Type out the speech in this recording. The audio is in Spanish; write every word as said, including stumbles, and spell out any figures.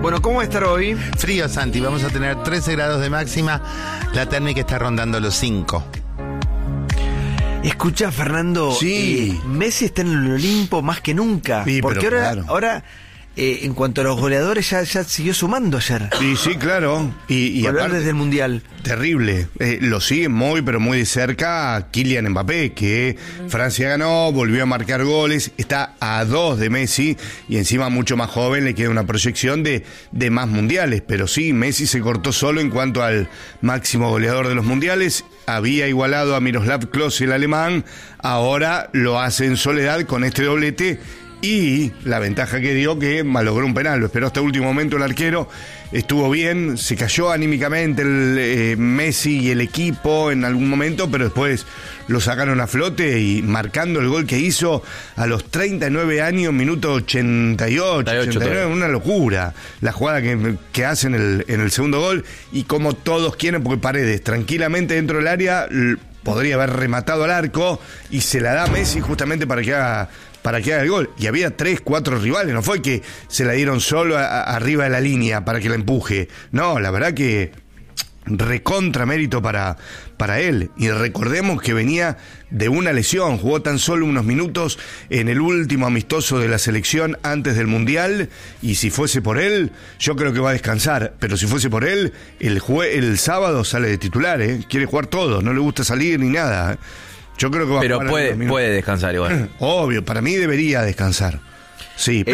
Bueno, ¿cómo va a estar hoy? Frío, Santi, vamos a tener trece grados de máxima, la térmica está rondando los cinco. Escucha, Fernando, Sí. eh, Messi está en el Olimpo más que nunca. Sí, porque pero ahora, claro. ahora eh, en cuanto a los goleadores, ya, ya siguió sumando ayer. Sí, sí, claro. Y, y Goleador aparte, desde el Mundial. terrible. Eh, lo sigue muy, pero muy de cerca Kylian Mbappé, que Francia ganó, volvió a marcar goles, está a dos de Messi y encima mucho más joven, le queda una proyección de, de más mundiales. Pero sí, Messi se cortó solo en cuanto al máximo goleador de los mundiales. Había igualado a Miroslav Klose, el alemán, ahora lo hace en soledad con este doblete. Y la ventaja que dio que malogró un penal, lo esperó hasta el último momento el arquero, estuvo bien, se cayó anímicamente el eh, Messi y el equipo en algún momento, pero después lo sacaron a flote y marcando el gol que hizo a los treinta y nueve años, minuto ochenta y ocho, ochenta y nueve, una locura la jugada que, que hace en el, en el segundo gol, y como todos quieren, porque Paredes tranquilamente dentro del área l- podría haber rematado al arco y se la da a Messi justamente para que haga para que haga el gol. Y había tres, cuatro rivales, no fue que se la dieron solo a, a, arriba de la línea para que la empuje. No, la verdad que recontra mérito para, para él. Y recordemos que venía de una lesión, jugó tan solo unos minutos en el último amistoso de la selección antes del Mundial, y si fuese por él, yo creo que va a descansar, pero si fuese por él, el, jue- el sábado sale de titular, ¿eh? Quiere jugar todo, no le gusta salir ni nada, ¿eh? Yo creo que va Pero a jugar puede, algunos minutos. puede descansar igual. Obvio, para mí debería descansar. Sí.